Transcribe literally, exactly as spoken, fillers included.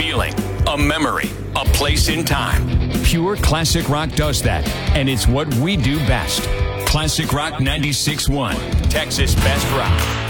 feeling, a memory, a place in time. Pure classic rock does that, and it's what we do best. Classic Rock ninety-six point one, Texas Best Rock.